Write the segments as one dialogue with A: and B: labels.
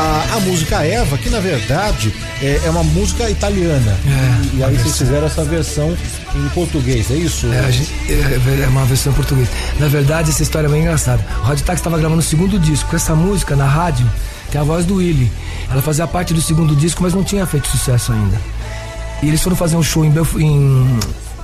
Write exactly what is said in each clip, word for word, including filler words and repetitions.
A: a, a música Eva, que na verdade é, é uma música italiana. É, e, e aí vocês fizeram essa versão em português, é isso?
B: É, a gente, é, é uma versão em português. Na verdade, essa história é bem engraçada. O Rádio Táxi estava gravando o segundo disco. Com essa música na rádio, tem a voz do Willy. Ela fazia parte do segundo disco, mas não tinha feito sucesso ainda. E eles foram fazer um show em, Belf- em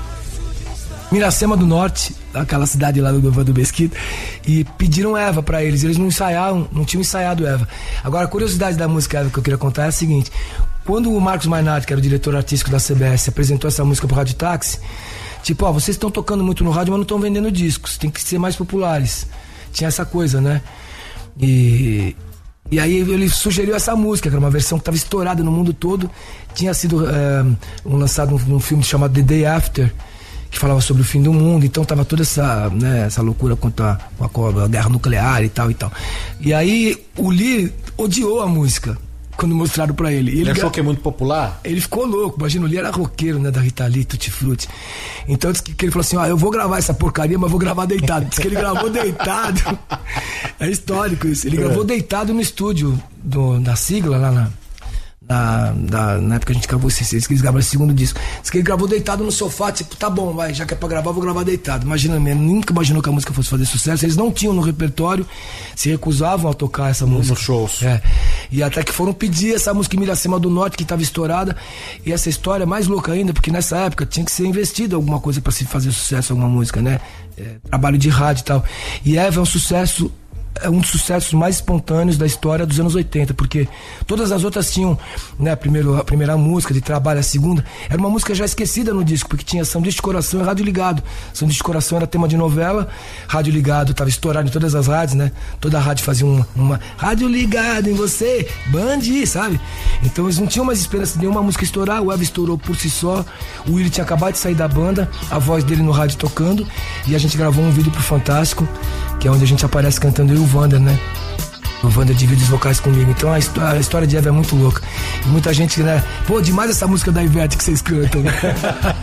B: Miracema do Norte, aquela cidade lá do do Mesquita, e pediram Eva pra eles. Eles não ensaiaram, não tinham ensaiado Eva. Agora, a curiosidade da música Eva que eu queria contar é a seguinte: quando o Marcos Mainardi, que era o diretor artístico da C B S, apresentou essa música pro Rádio Táxi, tipo, ó, vocês estão tocando muito no rádio, mas não estão vendendo discos, tem que ser mais populares. Tinha essa coisa, né? E... E aí ele sugeriu essa música, que era uma versão que estava estourada no mundo todo. Tinha sido é, um, lançado um, um filme chamado The Day After, que falava sobre o fim do mundo. Então tava toda essa, né, essa loucura quanto a, a, a guerra nuclear e tal e tal. E aí o Lee odiou a música quando mostraram pra ele. Ele,
A: ele achou que é muito popular?
B: Ele ficou louco. Imagina, o Lee era roqueiro, né, da Rita Lee, Tutti Frutti. Então disse que, que ele falou assim: ó, eu vou gravar essa porcaria, mas vou gravar deitado. Diz que ele gravou deitado. É histórico isso. Ele é. gravou deitado no estúdio do, da Sigla, lá na, na, na, na época que a gente gravou esse, eles gravaram esse segundo disco. Diz que ele gravou deitado no sofá, tipo, tá bom, vai, já que é pra gravar, vou gravar deitado. Imagina mesmo, nunca imaginou que a música fosse fazer sucesso. Eles não tinham no repertório, se recusavam a tocar essa música.
A: Nos shows.
B: É. E até que foram pedir essa música em Miracema do Norte, que estava estourada. E essa história é mais louca ainda, porque nessa época tinha que ser investido alguma coisa pra se fazer sucesso, alguma música, né? É, trabalho de rádio e tal. E Eva é um sucesso, é um dos sucessos mais espontâneos da história dos anos oitenta, porque todas as outras tinham, né, primeiro, a primeira música de trabalho, a segunda, era uma música já esquecida no disco, porque tinha Sanduíche de Coração e Rádio Ligado. Sanduíche de Coração era tema de novela, Rádio Ligado estava estourado em todas as rádios, né? Toda a rádio fazia uma, uma Rádio Ligado em você, Band, sabe? Então eles não tinham mais esperança de nenhuma música estourar. O Eva estourou por si só, o Willy tinha acabado de sair da banda, a voz dele no rádio tocando, e a gente gravou um vídeo pro Fantástico, que é onde a gente aparece cantando eu e o Wander, né? O Wander divide os vocais comigo. Então a, histó- a história de Eva é muito louca. E muita gente, né? Pô, demais essa música da Ivete que vocês cantam, né?